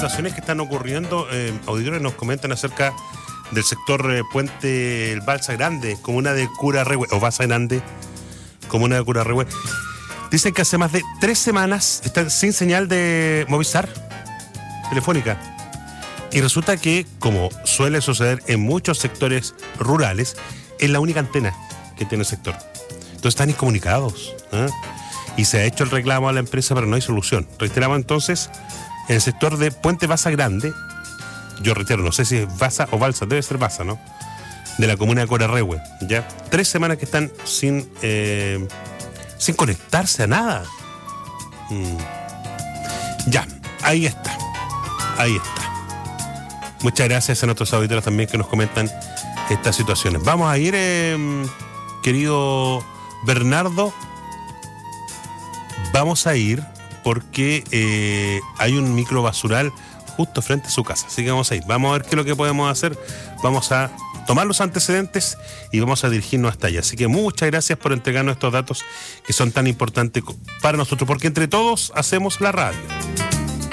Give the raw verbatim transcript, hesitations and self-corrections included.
situaciones que están ocurriendo, eh, auditores nos comentan acerca del sector eh, Puente el Balsa Grande, comuna de Curarrehue, o Balsa Grande, comuna de Curarrehue. Dicen que hace más de tres semanas están sin señal de Movistar telefónica. Y resulta que, como suele suceder en muchos sectores rurales, es la única antena que tiene el sector. Entonces están incomunicados, ¿eh? Y se ha hecho el reclamo a la empresa, pero no hay solución. Reiteramos entonces, en el sector de Puente Balsa Grande, yo reitero, no sé si es Balsa o Balsa, debe ser Balsa, ¿no? De la comuna de Curarrehue, ya. Tres semanas que están sin, eh, sin conectarse a nada. Mm. Ya, ahí está. Ahí está. Muchas gracias a nuestros auditores también que nos comentan estas situaciones. Vamos a ir, eh, querido Bernardo, vamos a ir porque eh, hay un microbasural justo frente a su casa, así que vamos a ir, vamos a ver qué es lo que podemos hacer, vamos a tomar los antecedentes y vamos a dirigirnos hasta allá. Así que muchas gracias por entregarnos estos datos que son tan importantes para nosotros, porque entre todos hacemos la radio.